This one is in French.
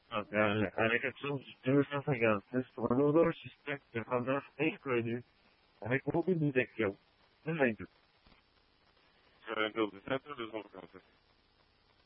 Donc, elle a quelque chose du 256 pour un odeur suspecte de tendance inconnue, avec aucune détection. 22. Je vais dire 17 ou 256.